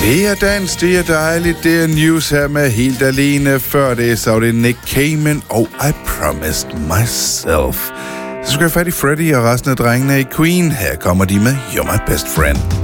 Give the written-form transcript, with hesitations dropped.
Det er dans, det er dejligt, det er news her med helt alene. Før det så det Nick Cayman og I Promised Myself. Så skal jeg fat i Freddie og resten af drengene i Queen. Her kommer de med You're My Best Friend.